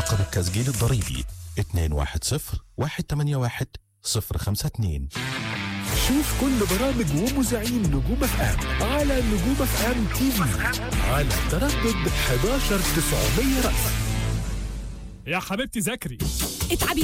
رقم التسجيل الضريبي 210-181-052. شوف كل برامج ومذيعين نجوم اف ام على نجوم اف ام تي في على تردد 11900 رأس. يا حبيبتي ذاكري. اتعبي